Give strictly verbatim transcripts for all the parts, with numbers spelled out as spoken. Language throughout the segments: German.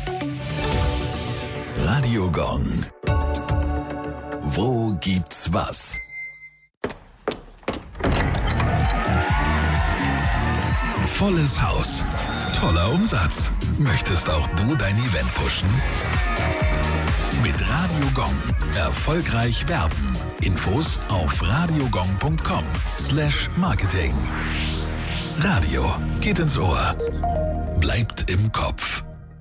Radio Gong. Wo gibt's was? Volles Haus. Toller Umsatz. Möchtest auch du dein Event pushen? Mit Radio Gong. Erfolgreich werben. Infos auf radiogong punkt com slash marketing. Radio geht ins Ohr. Bleibt im Kopf.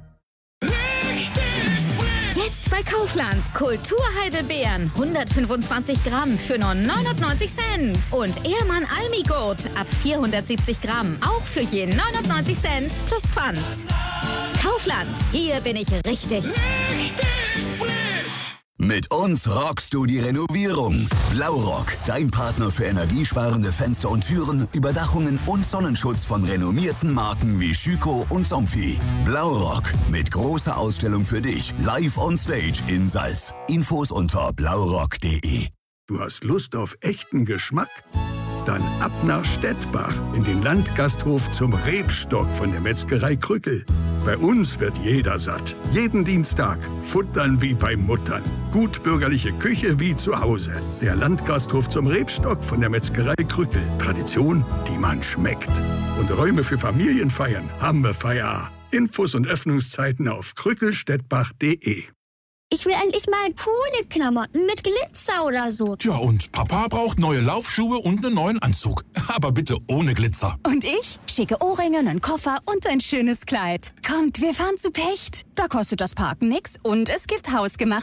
Jetzt bei Kaufland. Kulturheidelbeeren. hundertfünfundzwanzig Gramm für nur neunundneunzig Cent. Und Ehrmann Almigurt ab vierhundertsiebzig Gramm. Auch für je neunundneunzig Cent plus Pfand. Kaufland. Hier bin ich richtig. Richtig frisch. Mit uns rockst du die Renovierung. Blaurock, dein Partner für energiesparende Fenster und Türen, Überdachungen und Sonnenschutz von renommierten Marken wie Schüco und Somfy. Blaurock, mit großer Ausstellung für dich, live on stage in Salz. Infos unter blaurock punkt de. Du hast Lust auf echten Geschmack? Dann ab nach Stettbach in den Landgasthof zum Rebstock von der Metzgerei Krückel. Bei uns wird jeder satt. Jeden Dienstag futtern wie bei Muttern. Gut bürgerliche Küche wie zu Hause. Der Landgasthof zum Rebstock von der Metzgerei Krückel. Tradition, die man schmeckt. Und Räume für Familienfeiern haben wir Feier. Infos und Öffnungszeiten auf krückelstettbach punkt de. Ich will endlich mal coole Klamotten mit Glitzer oder so. Tja, und Papa braucht neue Laufschuhe und einen neuen Anzug. Aber bitte ohne Glitzer. Und ich? Schicke Ohrringe, einen Koffer und ein schönes Kleid. Kommt, wir fahren zu Pecht. Da kostet das Parken nix und es gibt hausgemacht